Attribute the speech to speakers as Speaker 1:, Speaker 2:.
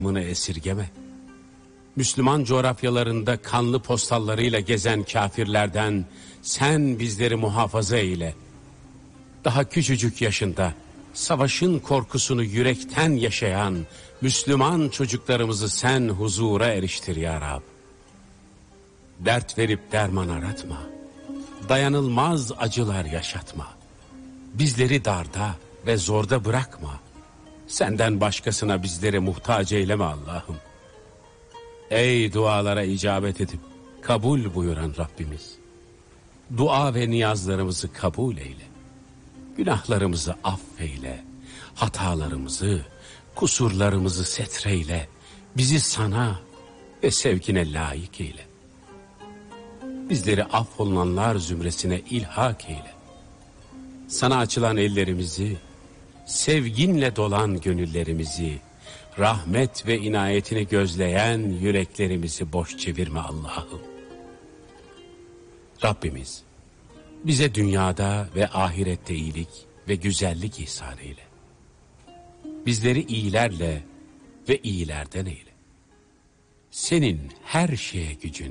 Speaker 1: mını esirgeme. Müslüman coğrafyalarında kanlı postallarıyla gezen kafirlerden sen bizleri muhafaza eyle. Daha küçücük yaşında savaşın korkusunu yürekten yaşayan Müslüman çocuklarımızı sen huzura eriştir ya Rab. Dert verip derman aratma. Dayanılmaz acılar yaşatma. Bizleri darda ve zorda bırakma. Senden başkasına bizleri muhtaç eyleme Allah'ım. Ey dualara icabet edip kabul buyuran Rabbimiz. Dua ve niyazlarımızı kabul eyle. Günahlarımızı affeyle. Hatalarımızı, kusurlarımızı setreyle. Bizi sana ve sevkine layık eyle. Bizleri affolunanlar zümresine ilhak eyle. Sana açılan ellerimizi, sevginle dolan gönüllerimizi, rahmet ve inayetini gözleyen yüreklerimizi boş çevirme Allah'ım. Rabbimiz, bize dünyada ve ahirette iyilik ve güzellik ihsan eyle. Bizleri iyilerle ve iyilerden eyle. Senin her şeye gücün